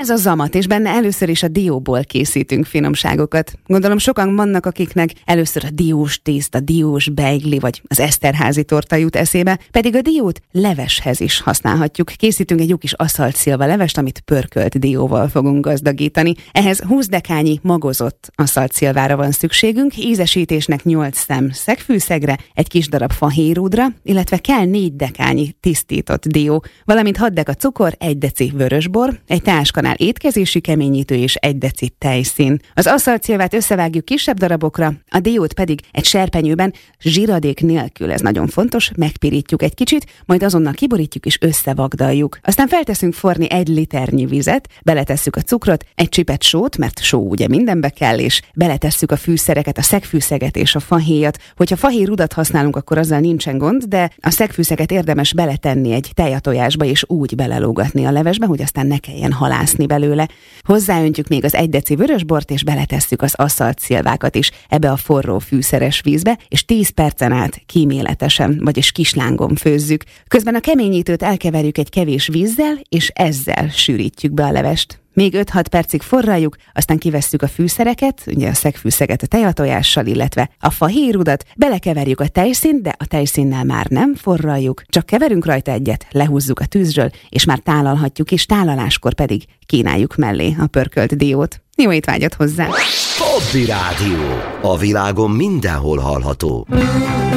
Ez a zamat, és benne először is a dióból készítünk finomságokat. Gondolom sokan vannak, akiknek először a diós tészta, diós beigli, vagy az Eszterházi torta jut eszébe, pedig a diót leveshez is használhatjuk. Készítünk egy jó kis aszaltszilva levest, amit pörkölt dióval fogunk gazdagítani. Ehhez 20 dekányi magozott aszaltszilvára van szükségünk, ízesítésnek 8 szem szegfűszegre, egy kis darab fahéjrúdra, illetve kell 4 dekányi tisztított dió, valamint 6 deka cukor, 1 deci vörösbor, egy teáskanál étkezési keményítő és 1 deci tejszín. Az aszaltszilvát összevágjuk kisebb darabokra, a diót pedig egy serpenyőben zsiradék nélkül, ez nagyon fontos, megpirítjuk egy kicsit, majd azonnal kiborítjuk és összevagdaljuk. Aztán felteszünk forni 1 liternyi vizet, beletesszük a cukrot, egy csipet sót, mert só ugye mindenbe kell, és beletesszük a fűszereket, a szegfűszeget és a fahéjat. Hogyha fahéjrudat használunk, akkor azzal nincsen gond, de a szegfűszeget érdemes beletenni egy tejatojásba és úgy belelógatni a levesbe, hogy aztán ne kelljen halászni belőle. Hozzáöntjük még az 1 deci vörösbort, és beletesszük az aszaltszilvákat is ebbe a forró fűszeres vízbe, és 10 percen át kíméletesen, vagyis kislángon főzzük. Közben a keményítőt elkeverjük egy kevés vízzel, és ezzel sűrítjük be a levest. Még 5-6 percig forraljuk, aztán kivesszük a fűszereket, ugye a szegfűszeget a tejatojással, illetve a fahéjrudat, belekeverjük a tejszínt, de a tejszínnel már nem forraljuk, csak keverünk rajta egyet, lehúzzuk a tűzről, és már tálalhatjuk, és tálaláskor pedig kínáljuk mellé a pörkölt diót. Jó étvágyat hozzá! Hobby Rádió. A világon mindenhol hallható.